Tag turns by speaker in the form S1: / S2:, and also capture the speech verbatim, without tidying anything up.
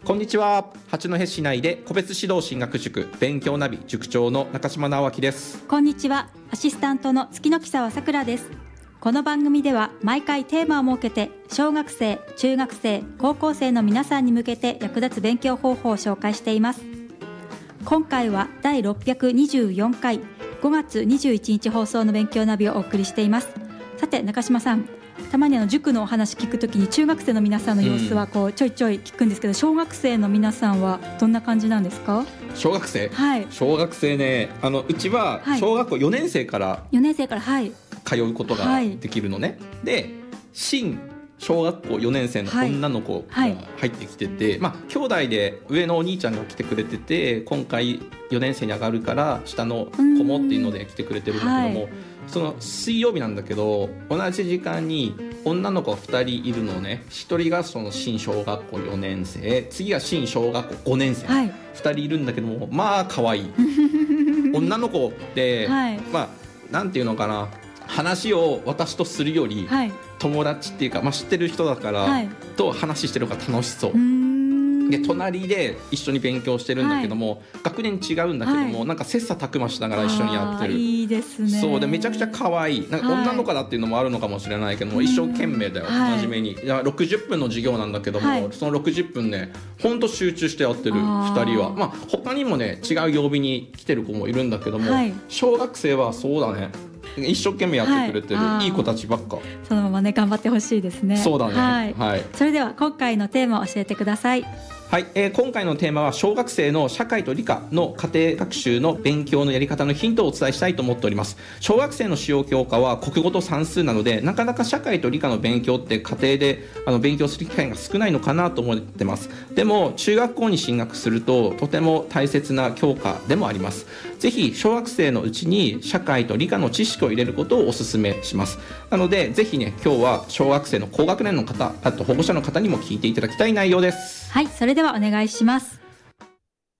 S1: こんにちは。八戸市内で個別指導進学塾勉強ナビ塾長の中島直明です。
S2: こんにちは。アシスタントの月の木沢さくらです。この番組では毎回テーマを設けて小学生、中学生、高校生の皆さんに向けて役立つ勉強方法を紹介しています。今回はだいろっぴゃくにじゅうよんかいごがつにじゅういちにち放送の勉強ナビをお送りしています。さて中島さん、たまにあの塾のお話聞くときに中学生の皆さんの様子はこうちょいちょい聞くんですけど、小学生の皆さんはどんな感じなんですか？
S1: 小学生、
S2: はい、
S1: 小学生ね、あのうちは小学校よねん生から
S2: よねん生からはい
S1: 通うことができるのね、はい、で新小学校よねん生の女の子が入ってきてて、はいはい、まあ兄弟で上のお兄ちゃんが来てくれてて、今回よねん生に上がるから下の子もっていうので来てくれてるんだけども、はい、その水曜日なんだけど同じ時間に女の子がふたりいるのね。ひとりがその新小学校よねん生、次が新小学校ごねん生、はい、ふたりいるんだけども、まあ可愛い女の子って、はい、まあなんていうのかな、話を私とするより、はい、友達っていうか、まあ、知ってる人だから、はい、と話してる方が楽しそう。で隣で一緒に勉強してるんだけども、はい、学年違うんだけども、はい、なんか切磋琢磨しながら一緒にやってる。
S2: いいですね。
S1: そうでめちゃくちゃ可愛い。なんか女の子だっていうのもあるのかもしれないけども、はい、一生懸命だよ、はい、真面目に。いやろくじゅっぷんの授業なんだけども、はい、そのろくじゅっぷんねほんと集中してやってるふたりは。まあ他にもね違う曜日に来てる子もいるんだけども、はい、小学生はそうだね、一生懸命やってくれてる、はい、いい子たちばっか。
S2: そのままね頑張ってほしいですね。
S1: そうだね、
S2: はい
S1: はい、
S2: それでは今回のテーマを教えてください。
S1: はい、えー、今回のテーマは小学生の社会と理科の家庭学習の勉強のやり方のヒントをお伝えしたいと思っております。小学生の主要教科は国語と算数なので、なかなか社会と理科の勉強って家庭であの勉強する機会が少ないのかなと思ってます。でも中学校に進学するととても大切な教科でもあります。ぜひ小学生のうちに社会と理科の知識を入れることをお勧めします。なのでぜひね、今日は小学生の高学年の方、あと保護者の方にも聞いていただきたい内容です。
S2: はい、それではお願いします。